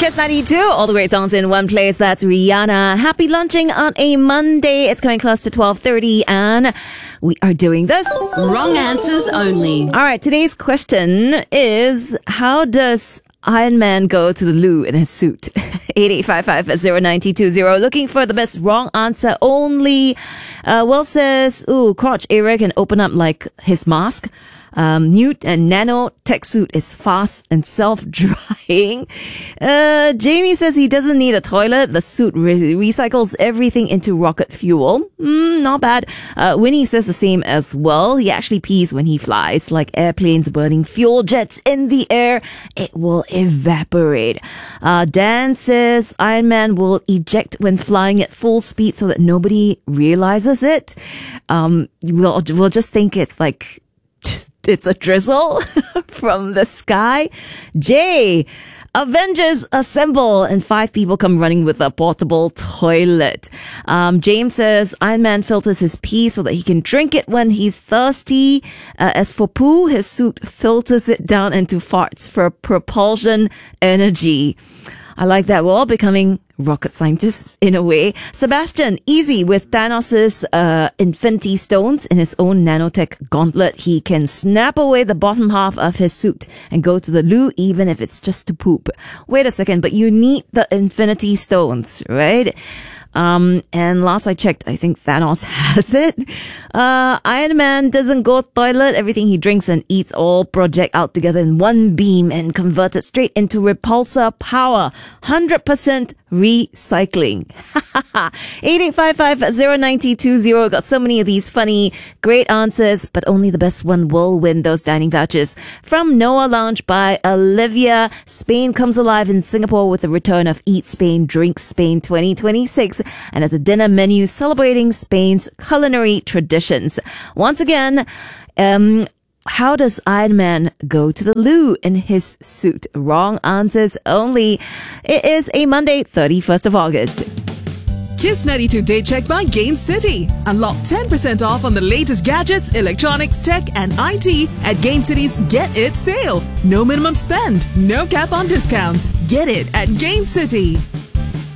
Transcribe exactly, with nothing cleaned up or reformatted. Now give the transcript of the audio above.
Kiss ninety-two, all the great songs in one place. That's Rihanna. Happy lunching on a Monday. It's coming close to twelve thirty and we are doing this. Wrong answers only. All right, today's question is, how does Iron Man go to the loo in his suit? eight eight five five zero nine two zero. Looking for the best wrong answer only. Uh, Will says, ooh, crotch area can open up like his mask. Um, new and nano tech suit is fast and self-drying. Uh, Jamie says he doesn't need a toilet. The suit re- recycles everything into rocket fuel. Mm, not bad. Uh, Winnie says the same as well. He actually pees when he flies, like airplanes burning fuel jets in the air. It will evaporate. Uh, Dan says Iron Man will eject when flying at full speed so that nobody realizes it. Um, we'll, we'll just think it's like, it's a drizzle from the sky. Jay, Avengers assemble and five people come running with a portable toilet. Um, James says Iron Man filters his pee so that he can drink it when he's thirsty. Uh, as for poo, his suit filters it down into farts for propulsion energy. I like that. We're all becoming rocket scientists in a way. Sebastian, easy with Thanos' uh, Infinity Stones in his own nanotech gauntlet. He can snap away the bottom half of his suit and go to the loo even if it's just to poop. Wait a second, but you need the Infinity Stones, right? Um, and last I checked, I think Thanos has it. Uh, Iron Man doesn't go toilet. Everything he drinks and eats all project out together in one beam and convert it straight into repulsor power. one hundred percent recycling. eight eight five five zero nine two zero. Got so many of these funny, great answers, but only the best one will win those dining vouchers. From Noah Lounge by Olivia. Spain comes alive in Singapore with the return of Eat Spain, Drink Spain twenty twenty-six. And as a dinner menu celebrating Spain's culinary traditions. Once again, um, how does Iron Man go to the loo in his suit? Wrong answers only. It is a Monday, thirty-first of August. Kiss ninety-two Day Check by Gain City. Unlock ten percent off on the latest gadgets, electronics, tech, and I T at Gain City's Get It sale. No minimum spend, no cap on discounts. Get it at Gain City.